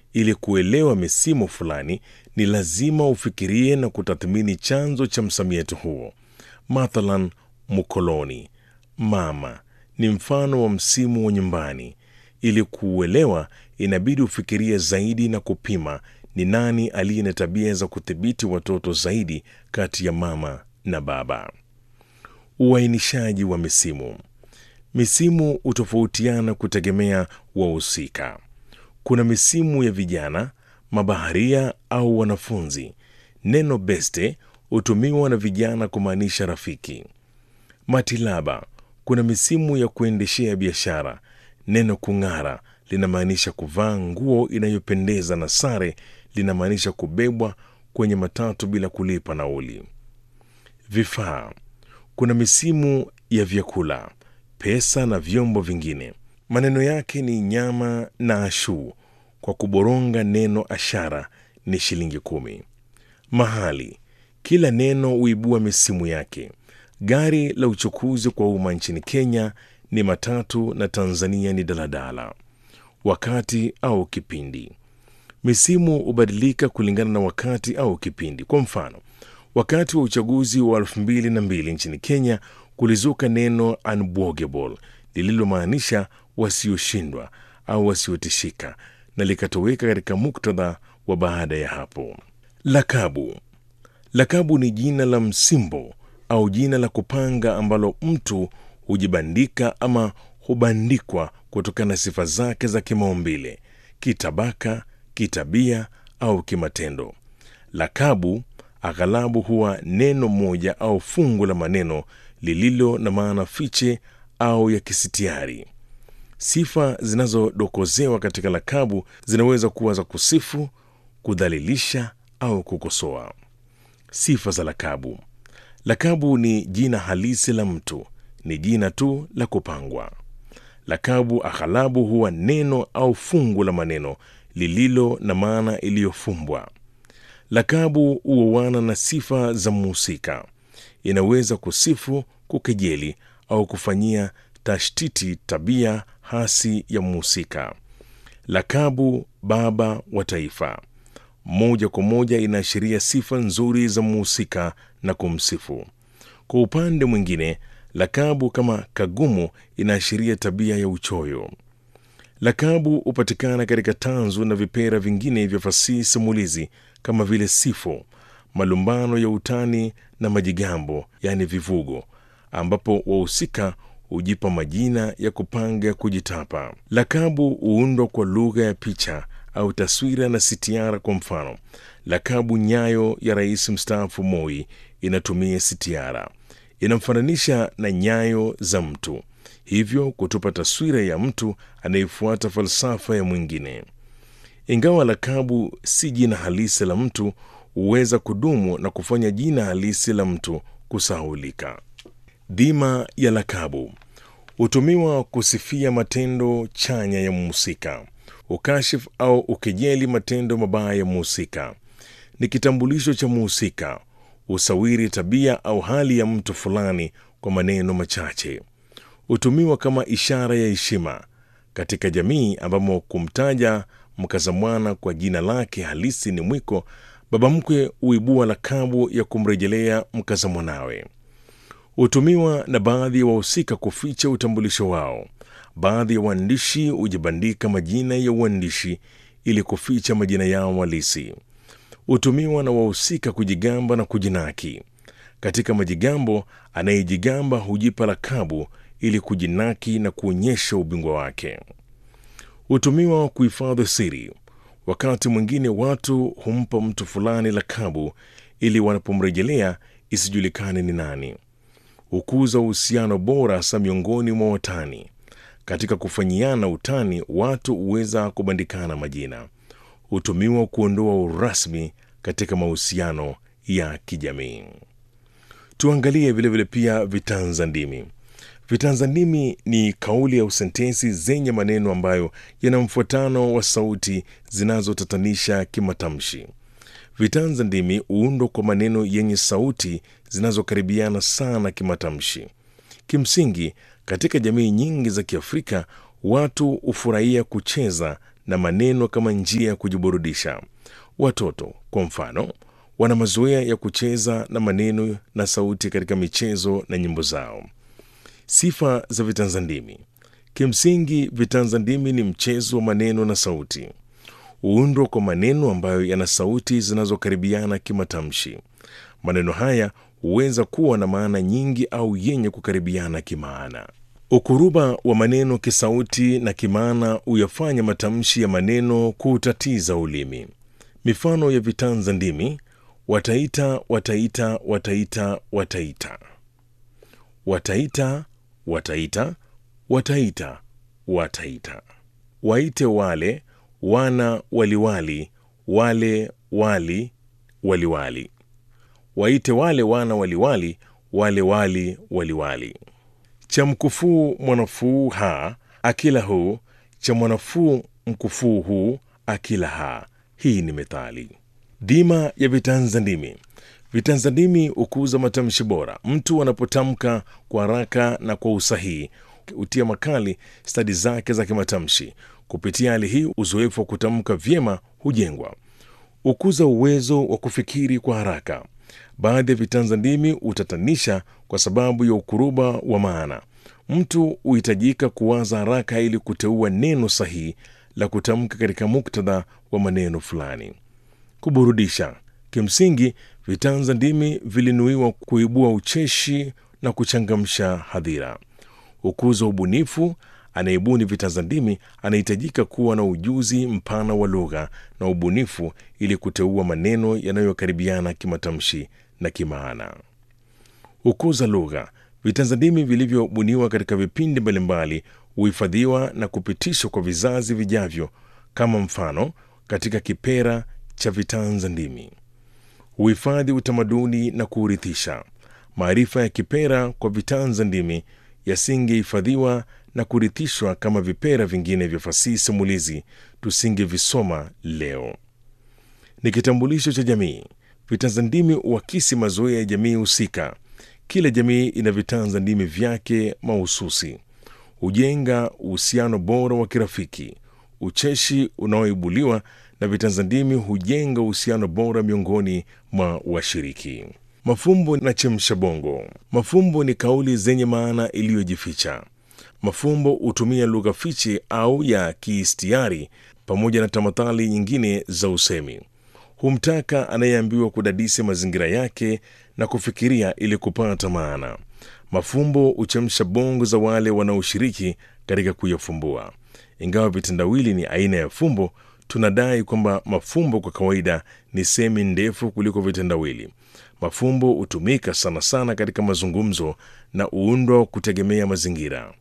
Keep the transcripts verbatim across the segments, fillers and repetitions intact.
Ili kuelewa misimu fulani, ni lazima ufikirie na kutathmini chanzo cha msamiati huo. Mathalan, mkoloni, mama ni mfano wa msimu wa nyumbani. Ili kuuelewa, inabidi ufikirie zaidi na kupima ni nani aliye na tabia za kudhibiti watoto zaidi kati ya mama na baba. Uainishaji wa misimu. Misimu hutofautiana kutegemea wahusika. Kuna misimu ya vijana, mabaharia au wanafunzi. Neno beste hutumiwa na vijana kumaanisha rafiki. Matilaba, kuna misimu ya kuendeshea biashara. Neno kung'ara linamaanisha kuvaa nguo inayopendeza na sare linamaanisha kubebwa kwenye matatu bila kulipa nauli. Vifaa, kuna misimu ya vyakula, pesa na vyombo vingine. Maneno yake ni nyama na ashu. Kwa kuboronga neno ashara ni shilingi kumi. Mahali, kila neno huibua misimu yake. Gari la uchukuzi kwa umma nchini Kenya ni matatu na Tanzania ni daladala. Wakati au kipindi. Misimu hubadilika kulingana na wakati au kipindi. Kwa mfano, wakati wa uchaguzi wa elfu mbili na mbili nchini Kenya kulizuka neno unbogable lililomaanisha wasioshindwa au wasiotishika na likatoweka katika muktadha wa baada ya hapo. Lakabu. Lakabu ni jina la msimbo au jina la kupanga ambalo mtu hujibandika ama hubandikwa kutokana na sifa zake za kimaumbile, kitabaka, kitabia au kimatendo. Lakabu aghalabu huwa neno moja au fungu la maneno lililo na maana fiche au ya kisitiari. Sifa zinazodokozewa katika lakabu zinaweza kuwa za kusifu, kudhalilisha au kukosoa. Sifa za lakabu. Lakabu ni jina halisi la mtu, ni jina tu la kupangwa. Lakabu aghalabu huwa neno au fungu la maneno lililo na maana iliyofumbwa. Lakabu huoana na sifa za mhusika. Inaweza kusifu, kukejeli au kufanyia tashtiti tabia hasi ya mhusika. Lakabu baba wa taifa moja kwa moja inaashiria sifa nzuri za mhusika na kumsifu. Kwa upande mwingine, lakabu kama kagumu inaashiria tabia ya uchoyo. Lakabu hupatikana katika tanzu na vipera vingine vya fasihi simulizi kama vile sifo, malumbano ya utani na majigambo, yani vivugo, ambapo wahusika hujipa majina ya kupanga kujitapa. Lakabu huundwa kwa lugha ya picha au taswira na sitiara. Kwa mfano, lakabu Nyayo ya rais mstaafu Moi inatumia sitiara, inamfananisha na nyayo za mtu, hivyo kutupa taswira ya mtu anayefuata falsafa ya mwingine. Ingawa lakabu si jina halisi la mtu, huweza kudumu na kufanya jina halisi la mtu kusahulika. Dhima ya lakabu hutumiwa kusifia matendo chanya ya mhusika, ukashifu au ukejeli matendo mabaya ya mhusika. Ni kitambulisho cha mhusika, usawiri tabia au hali ya mtu fulani kwa maneno machache. Hutumiwa kama ishara ya heshima katika jamii ambamo kumtaja mkazamwana kwa jina lake halisi ni mwiko. Baba mkwe huibua lakabu ya kumrejelea mkazamwanawe. Hutumiwa na baadhi ya wahusika kuficha utambulisho wao. Baadhi ya waandishi hujibandika majina ya uandishi ili kuficha majina yao halisi. Hutumiwa na wahusika kujigamba na kujinaki. Katika majigambo, anayejigamba hujipa lakabu ili kujinaki na kuonyesha ubingwa wake. Hutumiwa kuhifadhi siri. Wakati mwingine watu humpa mtu fulani lakabu ili wanapomrejelea isijulikane ni nani. Hukuza uhusiano bora hasa miongoni mwa watani. Katika kufanyiana utani, watu huweza kubandikana majina. Hutumiwa kuondoa urasmi katika mahusiano ya kijamii. Tuangalie vile vile pia vitanza ndimi. Vitanza ndimi ni kauli au sentensi zenye maneno ambayo yana mfuatano wa sauti zinazotatanisha kimatamshi. Vitanza ndimi huundwa kwa maneno yenye sauti zinazokaribiana sana kimatamshi. Kimsingi, katika jamii nyingi za Kiafrika, watu hufurahia kucheza na maneno kama njia ya kujiburudisha. Watoto, kwa mfano, wana mazoea ya kucheza na maneno na sauti katika michezo na nyimbo zao. Sifa za vitanza ndimi. Kimsingi, vitanza ndimi ni mchezo wa maneno na sauti. Huundwa kwa maneno ambayo yana sauti zinazokaribiana kimatamshi. Maneno haya huweza kuwa na maana nyingi au yenye kukaribiana kimaana. Ukuruba wa maneno kisauti na kimaana huyafanya matamshi ya maneno kuutatiza ulimi. Mifano ya vitanza ndimi: wataita, wataita, wataita, wataita. Wataita, wataita, wataita, wataita. Waite wale, wana waliwali, wale wali, waliwali. Waite wale wana waliwali, wale wali, waliwali. Cha mkufuu mwanafuu ha, akila huu, cha mwanafuu mkufuu huu, akila ha. Hii ni methali. Dhima ya vitanza ndimi. Vitanza ndimi hukuza matamshi bora. Mtu anapotamka kwa haraka na kwa usahihi hutia makali stadi zake za kimatamshi. Kupitia hali hii, uzoefu wa kutamka vyema hujengwa. Hukuza uwezo wa kufikiri kwa haraka. Baadhi ya vitanza ndimi hutatanisha kwa sababu ya ukuruba wa maana. Mtu huhitajika kuwaza haraka ili kuteua neno sahihi la kutamka katika muktadha wa maneno fulani. Kuburudisha. Kimsingi, vitanza ndimi vilinuiwa kuibua ucheshi na kuchangamsha hadhira. Hukuza ubunifu. Anayebuni vitanza ndimi anahitajika kuwa na ujuzi mpana wa lugha na ubunifu ili kuteua maneno yanayokaribiana kimatamshi na kimaana. Hukuza lugha. Vitanza ndimi vilivyobuniwa katika vipindi mbalimbali huhifadhiwa na kupitishwa kwa vizazi vijavyo. Kama mfano, katika kipera cha vitanza ndimi huhifadhi utamaduni na kuurithisha. Maarifa ya kipera kwa vitanza ndimi yasingehifadhiwa na kurithishwa kama vipera vingine vya fasihi simulizi tusingevisoma leo. Ni kitambulisho cha jamii. Vitanza ndimi huakisi mazoea ya jamii husika. Kila jamii ina vitanza ndimi vyake mahususi. Hujenga uhusiano bora wa kirafiki. Ucheshi unaoibuliwa na vitanza ndimi hujenga uhusiano bora miongoni mwa washiriki. Mafumbo na chemsha bongo. Mafumbo ni kauli zenye maana iliyojificha. Mafumbo hutumia lugha fiche au ya kiistiari pamoja na tamathali nyingine za usemi. Humtaka anayeambiwa kudadisi mazingira yake na kufikiria ili kupata maana. Mafumbo huchemsha bongo za wale wanaoshiriki katika kuyafumbua. Ingawa vitendawili ni aina ya fumbo, tunadai kwamba mafumbo kwa kawaida ni semi ndefu kuliko vitendawili. Mafumbo hutumika sana sana katika mazungumzo na huundwa kutegemea mazingira.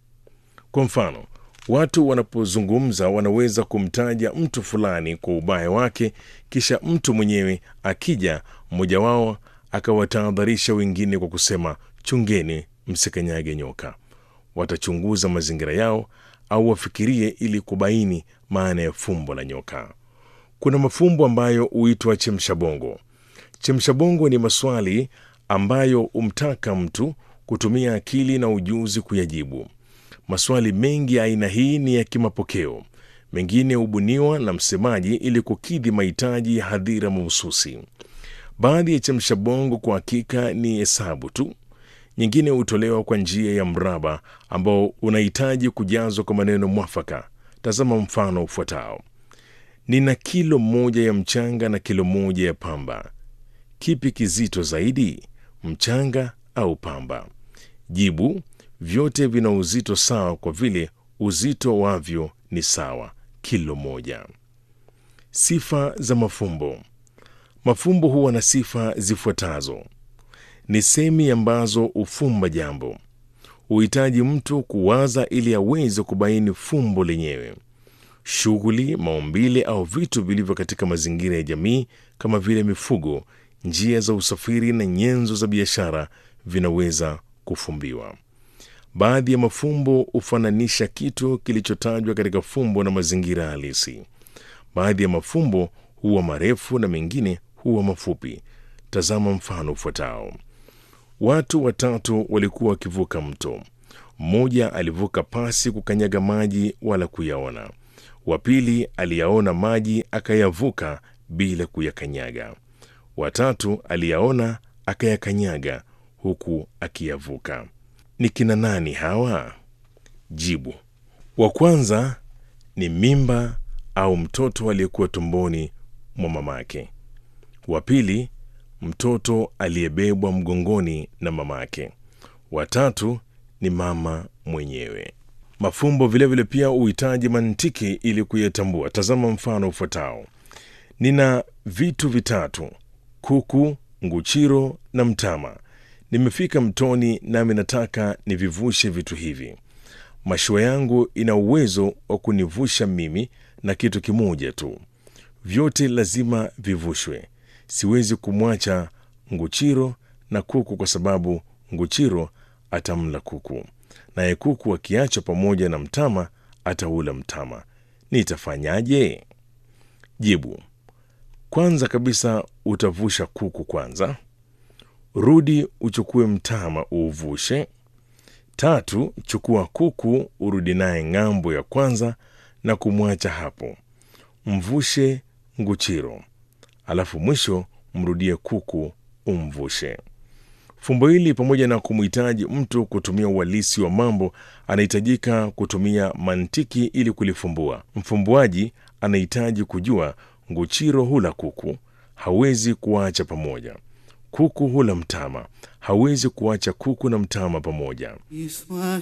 Kwa mfano, watu wanapozungumza wanaweza kumtaja mtu fulani kwa ubaya wake, kisha mtu mwenyewe akija, mmoja wao akawatahadharisha wengine kwa kusema, chungeni msikanyage nyoka. Watachunguza mazingira yao au wafikirie ili kubaini maana ya fumbo la nyoka. Kuna mafumbo ambayo huitwa chemshabongo. Chemshabongo ni maswali ambayo humtaka mtu kutumia akili na ujuzi kuyajibu. Maswali mengi ya aina hii ni ya kimapokeo. Mengine hubuniwa na msemaji ili kukidhi mahitaji ya hadhira mahususi. Baadhi ya chemshabongo kwa hakika ni hesabu tu. Nyingine hutolewa kwa njia ya mraba ambao unahitaji kujazwa kwa maneno mwafaka. Tazama mfano ufuatao. Nina kilo moja ya mchanga na kilo moja ya pamba. Kipi kizito zaidi, mchanga au pamba? Jibu: vyote vina uzito sawa kwa vile uzito wavyo ni sawa, kilo moja. Sifa za mafumbo. Mafumbo huwa na sifa zifuatazo. Ni semi ambazo hufumba jambo. Huhitaji mtu kuwaza ili aweze kubaini fumbo lenyewe. Shughuli, maumbile au vitu vilivyo katika mazingira ya jamii kama vile mifugo, njia za usafiri na nyenzo za biashara vinaweza kufumbiwa. Baadhi ya mafumbo hufananisha kitu kilichotajwa katika fumbo na mazingira halisi. Baadhi ya mafumbo huwa marefu na mengine huwa mafupi. Tazama mfano ufuatao. Watu watatu walikuwa wakivuka mto. Mmoja alivuka pasi kukanyaga maji wala kuyaona. Wa pili aliyaona maji akayavuka bila kuyakanyaga. Wa tatu aliyaona akayakanyaga huku akiyavuka. Ni kina nani hawa? Jibu: wa kwanza ni mimba au mtoto aliyekuwa tumboni mwa mamake. Wa pili, mtoto aliyebebwa mgongoni na mamake. Wa tatu ni mama mwenyewe. Mafumbo vile vile pia uhitaji mantiki ili kuyatambua. Tazama mfano ufuatao. Nina vitu vitatu: kuku, nguchiro na mtama. Nimefika mtoni nami nataka nivivushe vitu hivi. Mashua yangu ina uwezo wa kunivusha mimi na kitu kimoja tu. Vyote lazima vivushwe. Siwezi kumwacha nguchiro na kuku kwa sababu nguchiro atamla kuku, naye kuku akiachwa pamoja na mtama ataula mtama. Nitafanyaje? Jibu: kwanza kabisa utavusha kuku kwanza. Rudi uchukue mtama uuvushe. Tatu, chukua kuku urudi naye ng'ambo ya kwanza na kumwacha hapo. Mvushe nguchiro, alafu mwisho mrudie kuku umvushe. Fumbo hili pamoja na kumhitaji mtu kutumia uhalisi wa mambo, anahitajika kutumia mantiki ili kulifumbua. Mfumbuaji anahitaji kujua nguchiro hula kuku, hawezi kuacha pamoja. Kuku hula mtama, hawezi kuacha kuku na mtama pamoja.